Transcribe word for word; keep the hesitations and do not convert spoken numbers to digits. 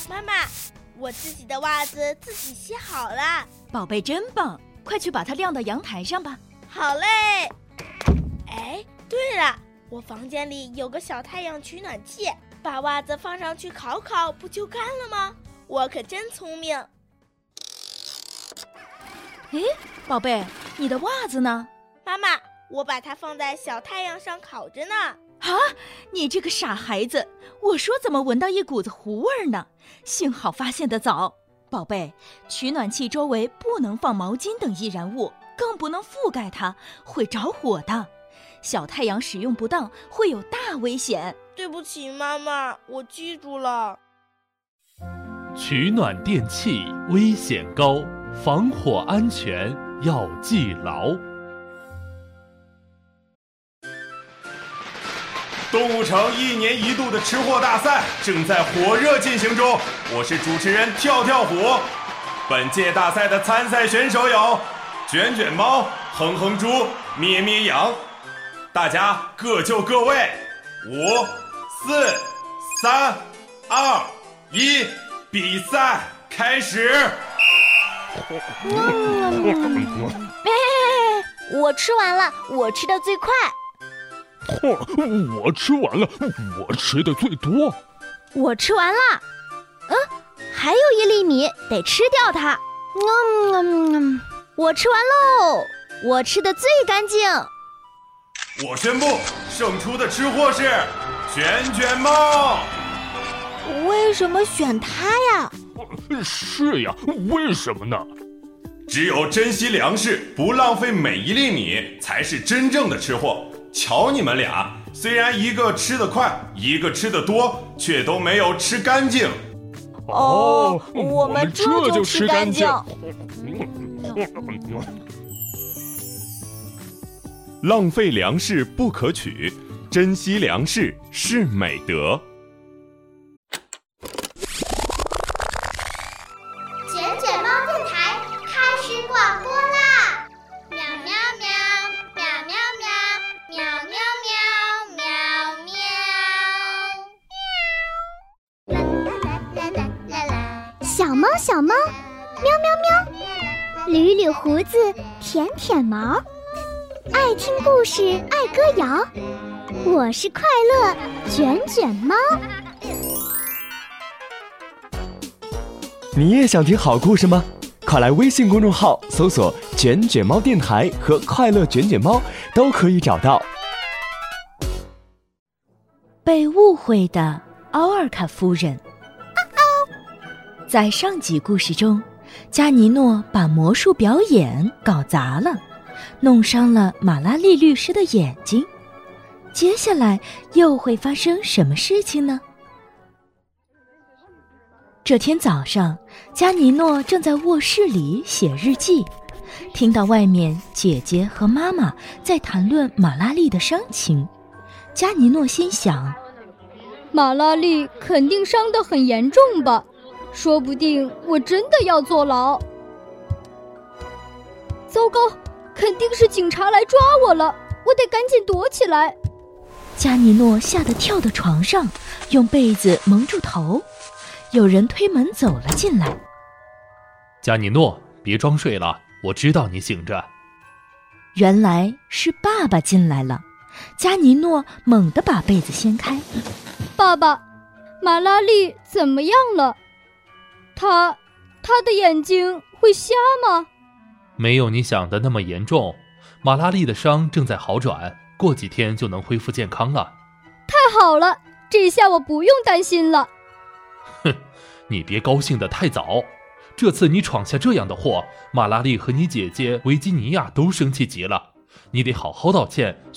妈妈，我自己的袜子自己洗好了。 宝贝真棒，快去把它晾到阳台上吧。 好嘞。哎，对了，我房间里有个小太阳取暖器，把袜子放上去烤烤，不就干了吗？我可真聪明。 诶，宝贝，你的袜子呢？ 妈妈，我把它放在小太阳上烤着呢。 啊，你这个傻孩子，我说怎么闻到一股子糊味呢？幸好发现得早。宝贝，取暖器周围不能放毛巾等易燃物，更不能覆盖它，会着火的。小太阳使用不当会有大危险。 对不起妈妈，我记住了。 取暖电器危险高，防火安全要记牢。 动物城一年一度的吃货大赛正在火热进行中，我是主持人跳跳虎。本届大赛的参赛选手有卷卷猫、哼哼猪、咩咩羊。大家各就各位，五、四、三、二、一，比赛开始。 嗯、我吃完了，我吃的最快。 我吃完了，我吃的最多。 我吃完了，嗯，还有一粒米，得吃掉它。嗯嗯嗯，我吃完喽，我吃的最干净。 我宣布，胜出的吃货是卷卷猫。 为什么选它呀？ 是呀，为什么呢？ 只有珍惜粮食，不浪费每一粒米，才是真正的吃货。瞧你们俩，虽然一个吃得快，一个吃得多，却都没有吃干净。 哦，我们这就吃干净。 浪费粮食不可取，珍惜粮食是美德。 卷卷猫电台开始广播啦！喵喵喵，喵喵喵，喵喵喵，喵喵。啦啦啦啦啦！ 小猫小猫，喵喵喵，捋捋胡子，舔舔毛。爱听故事，爱歌谣，我是快乐卷卷猫。 你也想听好故事吗？快来微信公众号搜索卷卷猫电台和快乐卷卷猫，都可以找到。 被误会的奥尔卡夫人。在上集故事中，加尼诺把魔术表演搞砸了，弄伤了马拉利律师的眼睛。接下来又会发生什么事情呢？这天早上，加尼诺正在卧室里写日记，听到外面姐姐和妈妈在谈论马拉利的伤情。加尼诺心想， 马拉利肯定伤得很严重吧，说不定我真的要坐牢。糟糕，肯定是警察来抓我了，我得赶紧躲起来。 加尼诺吓得跳到床上，用被子蒙住头。有人推门走了进来。 加尼诺，别装睡了，我知道你醒着。 原来是爸爸进来了。加尼诺猛地把被子掀开。 爸爸，马拉利怎么样了？他他的眼睛会瞎吗？ 没有你想的那么严重，马拉利的伤正在好转，过几天就能恢复健康了。 太好了，这下我不用担心了。 哼，你别高兴得太早，这次你闯下这样的祸，马拉利和你姐姐维吉尼亚都生气极了，你得好好道歉，